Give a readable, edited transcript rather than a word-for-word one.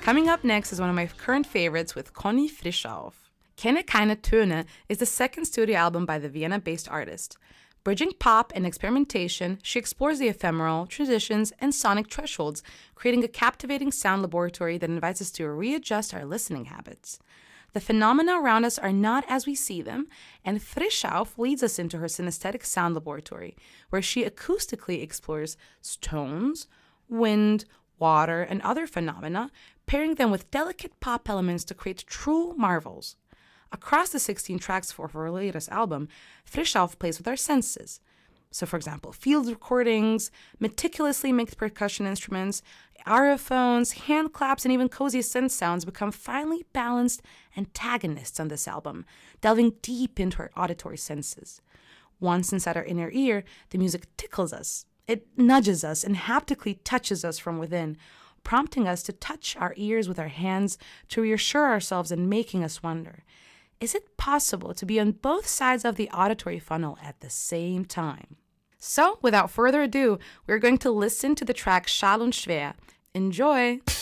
Coming up next is one of my current favorites with Conny Frischauf. Kenne keine Töne is the second studio album by the Vienna-based artist. Bridging pop and experimentation, she explores the ephemeral, transitions, and sonic thresholds, creating a captivating sound laboratory that invites us to readjust our listening habits. The phenomena around us are not as we see them, and Frischauf leads us into her synesthetic sound laboratory, where she acoustically explores tones, wind, water, and other phenomena, pairing them with delicate pop elements to create true marvels. Across the 16 tracks for her latest album, Frischauf plays with our senses. So, for example, field recordings, meticulously mixed percussion instruments, aerophones, hand claps, and even cozy synth sounds become finely balanced antagonists on this album, delving deep into our auditory senses. Once inside our inner ear, the music tickles us. It nudges us and haptically touches us from within, prompting us to touch our ears with our hands to reassure ourselves and making us wonder, is it possible to be on both sides of the auditory funnel at the same time? So, without further ado, we're going to listen to the track Schall und Schwer. Enjoy!